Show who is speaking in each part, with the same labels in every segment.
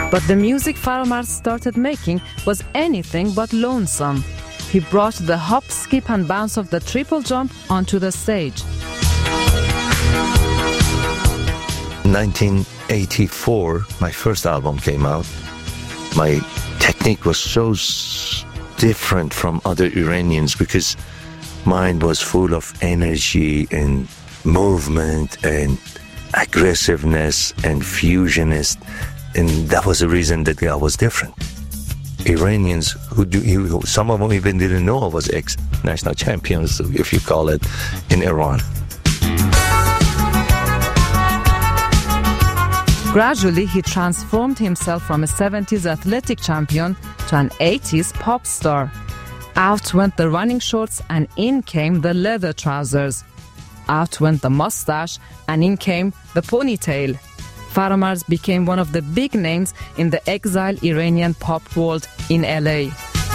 Speaker 1: But the music Faromars started making was anything but lonesome. He brought the hop, skip and bounce of the triple jump onto the stage.
Speaker 2: 1984, my first album came out. My technique was so different from other Iranians because mine was full of energy and movement and aggressiveness and fusionist, and that was the reason that I was different. Iranians some of them even didn't know I was ex-national champions, if you call it, in Iran.
Speaker 1: Gradually, he transformed himself from a 70s athletic champion to an 80s pop star. Out went the running shorts and in came the leather trousers. Out went the mustache and in came the ponytail. Faromars became one of the big names in the exiled Iranian pop world in LA.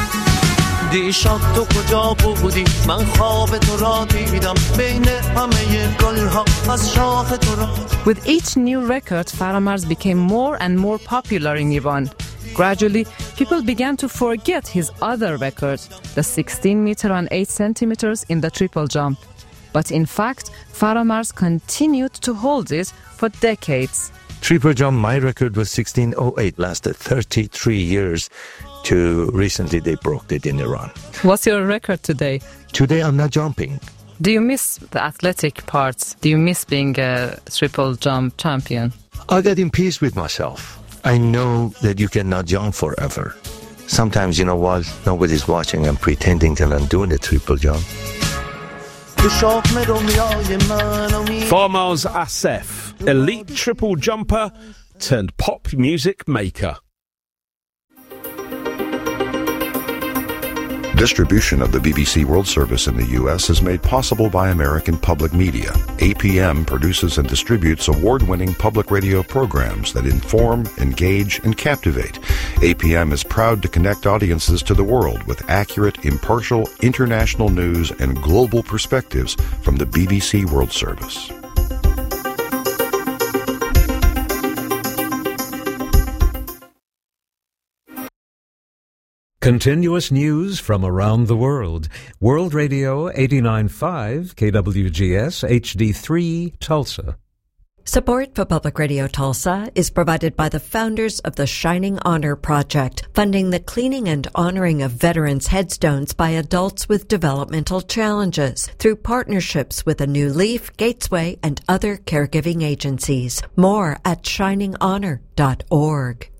Speaker 1: With each new record, Faromars became more and more popular in Iran. Gradually, people began to forget his other record, the 16 meter and 8 centimeters in the triple jump. But in fact, Faromars continued to hold it for decades.
Speaker 2: Triple jump, my record was 16:08, lasted 33 years. To recently they broke it in Iran.
Speaker 1: What's your record today?
Speaker 2: Today I'm not jumping.
Speaker 1: Do you miss the athletic parts? Do you miss being a triple jump champion?
Speaker 2: I get in peace with myself. I know that you cannot jump forever. Sometimes, while nobody's watching, I'm pretending that I'm doing a triple jump.
Speaker 3: Faromars Asef, elite triple jumper turned pop music maker.
Speaker 4: Distribution of the BBC World Service in the U.S. is made possible by American Public Media. APM produces and distributes award-winning public radio programs that inform, engage, and captivate. APM is proud to connect audiences to the world with accurate, impartial, international news and global perspectives from the BBC World Service.
Speaker 5: Continuous news from around the world. World Radio 89.5 KWGS HD3 Tulsa.
Speaker 6: Support for Public Radio Tulsa is provided by the founders of the Shining Honor Project, funding the cleaning and honoring of veterans' headstones by adults with developmental challenges through partnerships with A New Leaf, Gatesway, and other caregiving agencies. More at shininghonor.org.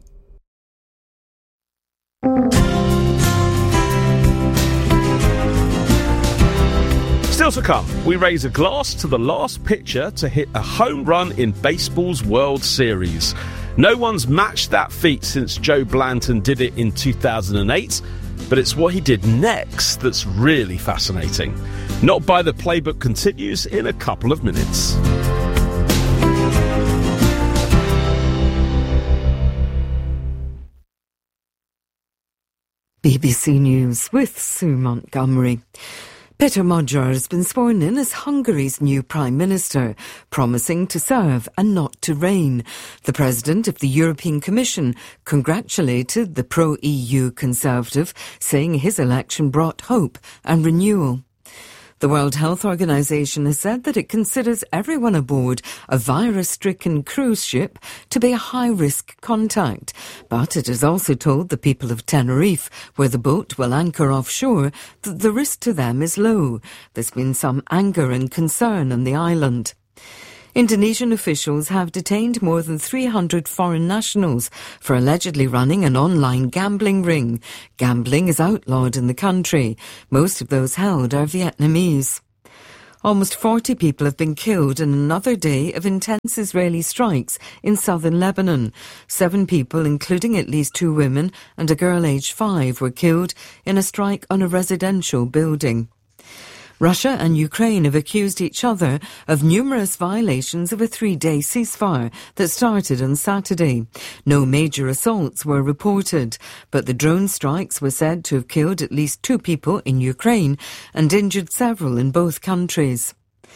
Speaker 3: Still to come, we raise a glass to the last pitcher to hit a home run in baseball's World Series. No one's matched that feat since Joe Blanton did it in 2008, but it's what he did next that's really fascinating. Not By the Playbook continues in a couple of minutes.
Speaker 7: BBC News with Sue Montgomery. Peter Magyar has been sworn in as Hungary's new Prime Minister, promising to serve and not to reign. The President of the European Commission congratulated the pro-EU Conservative, saying his election brought hope and renewal. The World Health Organization has said that it considers everyone aboard a virus-stricken cruise ship to be a high-risk contact. But it has also told the people of Tenerife, where the boat will anchor offshore, that the risk to them is low. There's been some anger and concern on the island. Indonesian officials have detained more than 300 foreign nationals for allegedly running an online gambling ring. Gambling is outlawed in the country. Most of those held are Vietnamese. Almost 40 people have been killed in another day of intense Israeli strikes in southern Lebanon. 7 people, including at least 2 women and a girl aged 5, were killed in a strike on a residential building. Russia and Ukraine have accused each other of numerous violations of a 3-day ceasefire that started on Saturday. No major assaults were reported, but the drone strikes were said to have killed at least 2 people in Ukraine and injured several in both countries.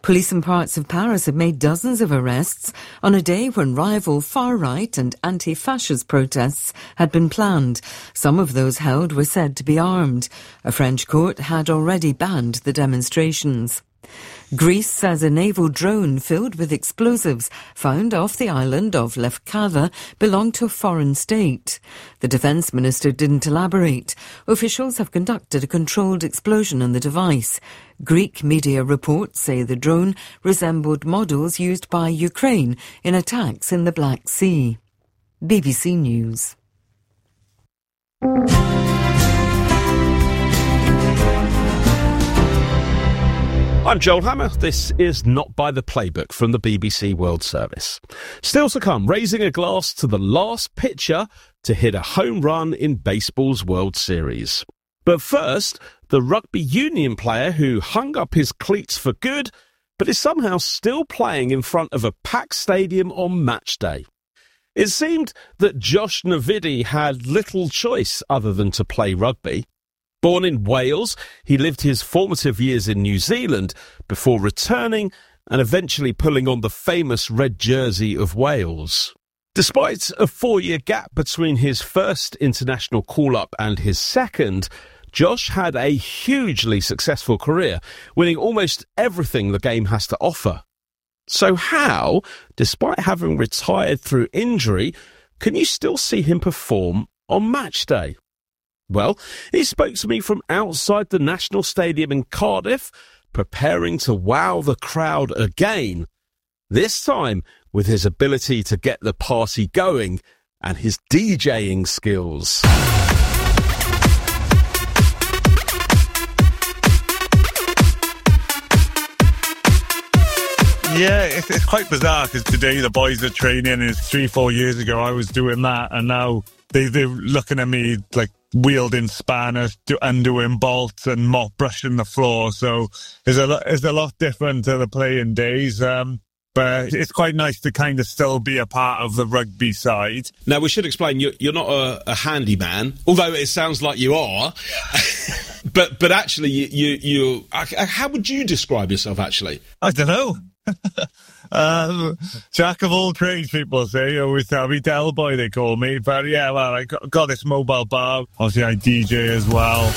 Speaker 7: Police in parts of Paris have made dozens of arrests on a day when rival far-right and anti-fascist protests had been planned. Some of those held were said to be armed. A French court had already banned the demonstrations. Greece says a naval drone filled with explosives found off the island of Lefkada belonged to a foreign state. The defence minister didn't elaborate. Officials have conducted a controlled explosion on the device. Greek media reports say the drone resembled models used by Ukraine in attacks in the Black Sea. BBC News.
Speaker 3: I'm Joel Hammer. This is Not by the Playbook from the BBC World Service. Still to come, raising a glass to the last pitcher to hit a home run in baseball's World Series. But first, the rugby union player who hung up his cleats for good, but is somehow still playing in front of a packed stadium on match day. It seemed that Josh Navidi had little choice other than to play rugby. Born in Wales, he lived his formative years in New Zealand before returning and eventually pulling on the famous red jersey of Wales. Despite a 4-year gap between his first international call-up and his second, Josh had a hugely successful career, winning almost everything the game has to offer. So how, despite having retired through injury, can you still see him perform on match day? Well, he spoke to me from outside the National Stadium in Cardiff, preparing to wow the crowd again, this time with his ability to get the party going and his DJing skills.
Speaker 8: Yeah, it's quite bizarre because today the boys are training and 3-4 years ago I was doing that and now they're looking at me like wielding spanners, undoing bolts and mop brushing the floor. So it's a lot different to the playing days. But it's quite nice to kind of still be a part of the rugby side.
Speaker 3: Now, we should explain, you're not a handyman, although it sounds like you are. but actually, you how would you describe yourself, actually?
Speaker 8: I don't know. Jack of all trades, people say. Always tell me Del Boy, they call me. But yeah, well, I got this mobile bar. Obviously, I DJ as well.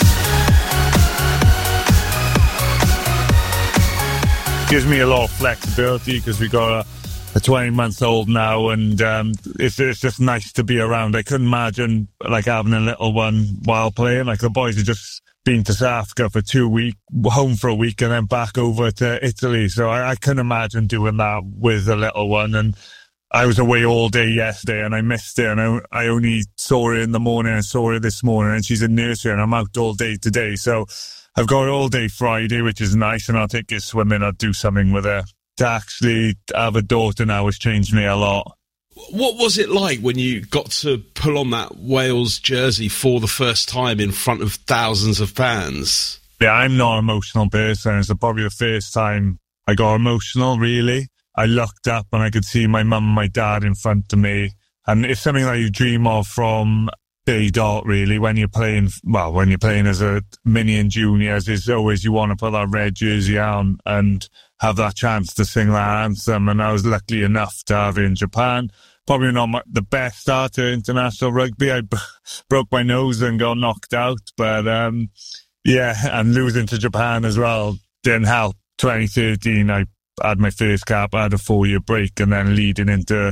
Speaker 8: Gives me a lot of flexibility because we got a 20-month-old now, and it's just nice to be around. I couldn't imagine like having a little one while playing. Like the boys have just been to South Africa for 2 weeks, home for a week, and then back over to Italy. So I couldn't imagine doing that with a little one. And I was away all day yesterday, and I missed it. And I only saw her in the morning. I saw her this morning, and she's in nursery, and I'm out all day today. So I've got her all day Friday, which is nice, and I'll take her swimming. I'll do something with her. To actually have a daughter now has changed me a lot.
Speaker 3: What was it like when you got to pull on that Wales jersey for the first time in front of thousands of fans?
Speaker 8: Yeah, I'm not an emotional person. It's probably the first time I got emotional, really. I looked up and I could see my mum and my dad in front of me. And it's something that you dream of from day dot, really, when you're playing as a mini and juniors. It's always you want to put that red jersey on and have that chance to sing that anthem. And I was lucky enough to have it in Japan. Probably not the best start to international rugby. I broke my nose and got knocked out. But yeah, and losing to Japan as well didn't help. 2013, I had my first cap. I had a 4-year break, and then leading into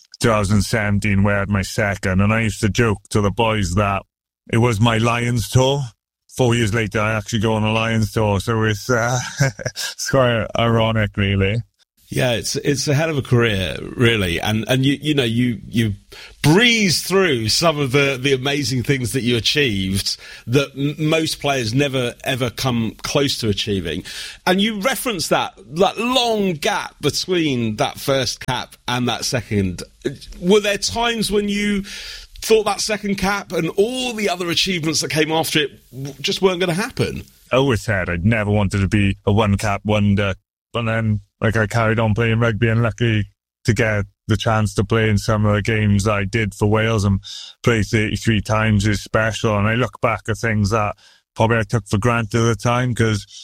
Speaker 8: 2017 where I had my second. And I used to joke to the boys that it was my Lions tour. 4 years later, I actually go on a Lions tour. So it's quite ironic, really.
Speaker 3: Yeah, it's a hell of a career, really, and you breeze through some of the amazing things that you achieved that most players never ever come close to achieving. And you reference that long gap between that first cap and that second. Were there times when you thought that second cap and all the other achievements that came after it just weren't going to happen?
Speaker 8: I always said I'd never wanted to be a one-cap wonder, but then I carried on playing rugby, and lucky to get the chance to play in some of the games that I did for Wales and play 33 times is special. And I look back at things that probably I took for granted at the time, because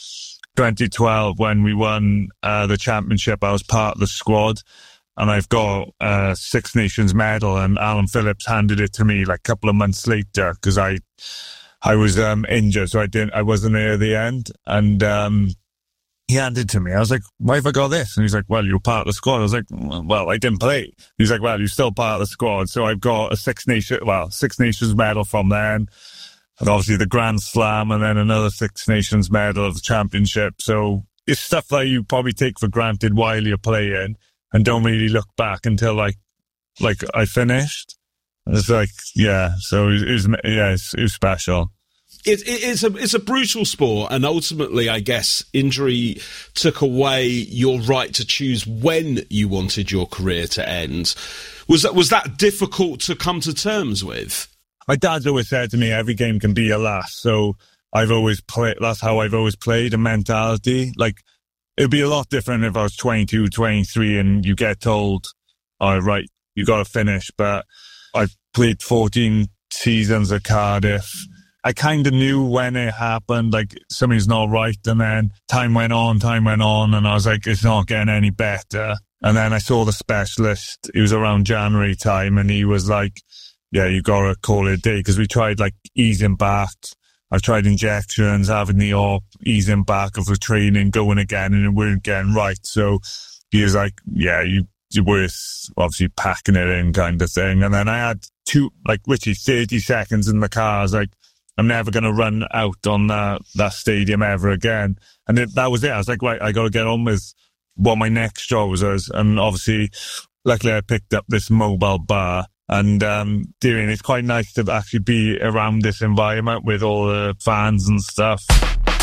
Speaker 8: 2012 when we won the championship. I was part of the squad, and I've got a Six Nations medal, and Alan Phillips handed it to me like a couple of months later because I was injured, so I wasn't there at the end, and he handed it to me. I was like, why have I got this? And he's like, well, you're part of the squad. I was like, well, I didn't play. He's like, well, you're still part of the squad. So I've got a Six Nations medal from then, and obviously the Grand Slam, and then another Six Nations medal of the championship. So it's stuff that you probably take for granted while you're playing and don't really look back until like I finished. It's like, yeah, so it was special.
Speaker 3: It's a brutal sport, and ultimately, I guess, injury took away your right to choose when you wanted your career to end. Was that difficult to come to terms with?
Speaker 8: My dad's always said to me, every game can be your last. So I've always played. That's how I've always played. A mentality, like it'd be a lot different if I was 22, 23, and you get told, "All right, you got to finish." But I've played 14 seasons at Cardiff. I kind of knew when it happened, like something's not right. And then time went on, and I was like, it's not getting any better. And then I saw the specialist. It was around January time, and he was like, yeah, you got to call it a day. Because we tried like easing back. I tried injections, having the op, easing back of the training, going again, and it weren't getting right. So he was like, yeah, you're worth obviously packing it in kind of thing. And then I had 30 seconds in the car. I was like, I'm never going to run out on that stadium ever again. And that was it. I was like, right, I got to get on with what my next job was. And obviously, luckily I picked up this mobile bar, and it's quite nice to actually be around this environment with all the fans and stuff.